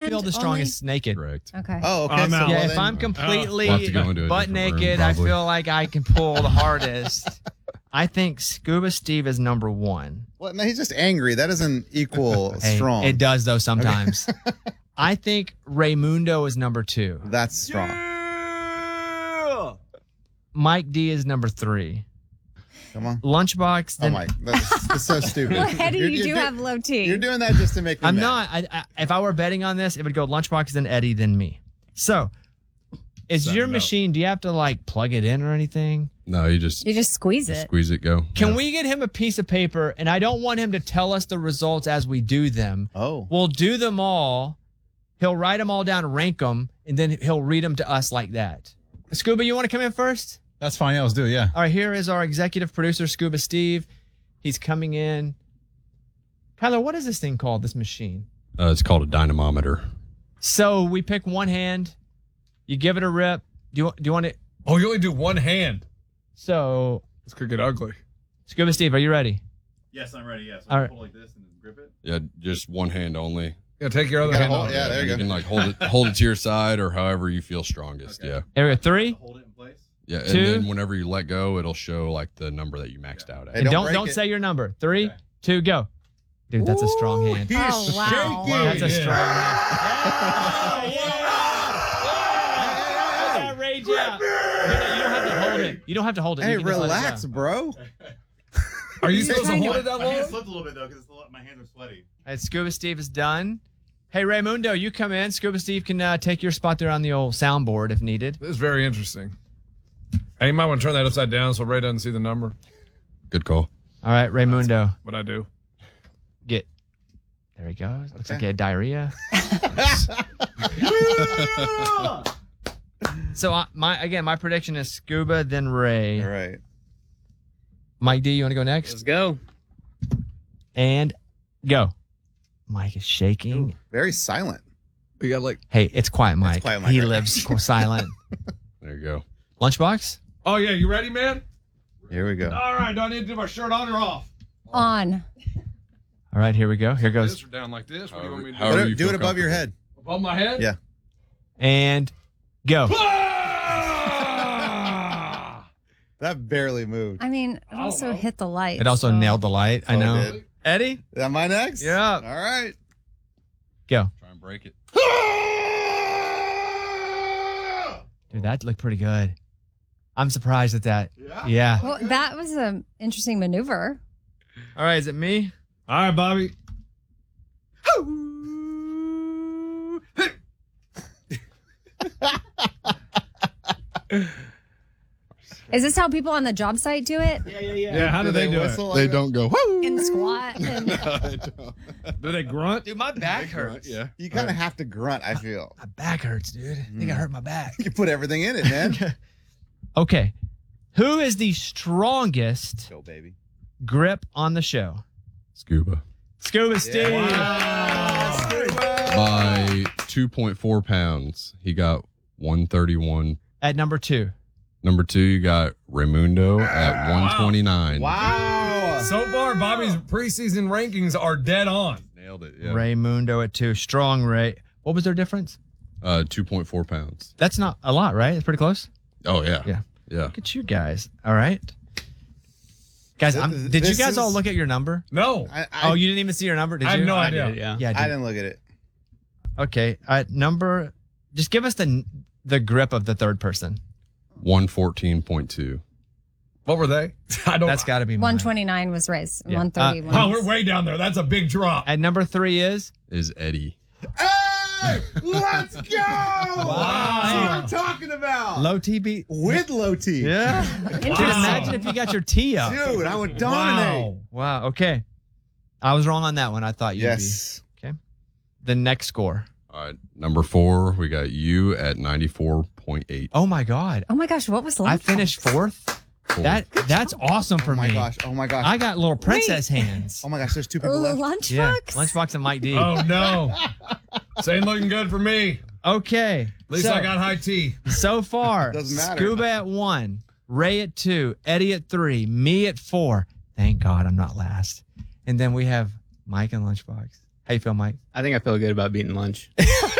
feel the strongest naked. Correct. Okay. Oh, okay. Yeah, well if then- I'm completely We'll have to go into a butt different room, naked, I probably. feel like I can pull the hardest. I think Scuba Steve is number one. Well, no, he's just angry. That doesn't equal Hey, strong. It does, though, sometimes. I think Raymundo is number two. That's strong. Mike D is number three. Come on. Lunchbox. Oh, Mike. That's so stupid. Well, Eddie, You're- you you're do do- have low T. You're doing that just to make me I'm mad. not. If I were betting on this, it would go Lunchbox, then Eddie, then me. So, is Set your it up. machine, do you have to like plug it in or anything? No, you just squeeze it. Squeeze it, go. Can we get him a piece of paper? And I don't want him to tell us the results as we do them. Oh. We'll do them all. He'll write them all down, rank them, and then he'll read them to us like that. Scuba, you want to come in first? That's fine. Yeah, let's do it. Yeah. All right, here is our executive producer, Scuba Steve. He's coming in. Kyler, what is this thing called, this machine? It's called a dynamometer. So we pick one hand. You give it a rip. Do you want it? Oh, you only do one hand. So This could get ugly. Scuba Steve, are you ready? Yes, I'm ready. Yes. All right. Hold like this and grip it. Yeah, just one hand only. Yeah, take your other gotta hand hold- off. yeah, there you go. can like hold it to your side or however you feel strongest. Yeah. Here we go. 3. Hold it in place. Yeah. And Two. then whenever you let go, it'll show like the number that you maxed out at. Hey, And don't don't break it. say your number. 3, 2, go. Dude, that's a strong hand. Oh, wow. That's a Yeah. strong hand. Let that rage out. You don't have to hold it. You don't have to hold it. Hey, You can just let it relax, go. bro. Are you He's supposed to trying to- hold it that My hand long? slipped a little bit though because my hands are sweaty. All right, Scuba Steve is done. Hey, Raymundo, you come in. Scuba Steve can take your spot there on the old soundboard if needed. This is very interesting. Hey, you might want to turn that upside down so Ray doesn't see the number. Good call. All right, Raymundo, What I do. get. There he goes. Looks like he had diarrhea. So my prediction is Scuba, then Ray. All right. Mike D, you want to go next? Let's go. And go. Mike is shaking. Very silent. We got like. Hey, it's quiet, Mike. quiet Mike He right lives silent. There you go. Lunchbox? Oh, yeah. You ready, man? Here we go. All right. Do I need to do my shirt on or off? On. All right, here we go. Here This goes. or down like this? What do you want me to do? However Do it, you do feel it above your comfortable. head. Above my head? Yeah. And go. Ah! That barely moved. I mean, it also hit the light. It also so- nailed the light. I Oh, it know. did. Eddie? Is that my next? Yeah. All right. Go. Try and break it. Dude, that looked pretty good. I'm surprised at that. Yeah. Well, that was an interesting maneuver. All right, is it me? All right, Bobby. Is this how people on the job site do it? Yeah, how do they do it? whistle like They that? don't go, whoo! In the squat? And They don't. Do they grunt? Dude, my back hurts. Yeah. You kind of have to grunt, I feel. My back hurts, dude. I think I hurt my back. You put everything in it, man. Okay. Who is the strongest Go, baby. grip on the show? Scuba. Scuba Steve. By 2.4 pounds, he got 131. At number 2. Number 2, you got Raymundo at 129. Wow. So far, Bobby's preseason rankings are dead on. Nailed it. Yeah. Raymundo at 2. Strong Ray. What was their difference? 2.4 pounds. That's not a lot, right? It's pretty close. Oh, yeah. Yeah. Yeah. Look at you guys. All right. Guys, did you This guys all is- look at your number? No. Oh, you didn't even see your number, did you? I have no I idea. did, yeah. Yeah, I didn't look at it. Okay. Number. Just give us the grip of the third person. 114.2. What were they? I don't. That's got to be mine. 129 was raised. Yeah. 130. Oh, we're way down there. That's a big drop. At number 3 is. Is Eddie. Hey, let's go! That's what I'm talking about. Low T beat. With low T. Yeah. Dude, imagine if you got your T up. Dude, I would dominate. Wow. Okay. I was wrong on that one. I thought you'd Yes. be. Okay. The next score. All right. Number 4, we got you at 94.8. Oh my God. Oh my gosh, what was I finished 4th. That's awesome for Oh my me. gosh. Oh my gosh. I got little princess hands. Oh my gosh. There's 2 people left. Lunchbox? Yeah. Lunchbox and Mike D. Oh no. This ain't looking good for me. Okay. At least I got high T. So far, Doesn't matter. Scuba at 1, Ray at 2, Eddie at 3, me at 4. Thank God I'm not last. And then we have Mike and Lunchbox. How you feel, Mike? I think I feel good about beating lunch.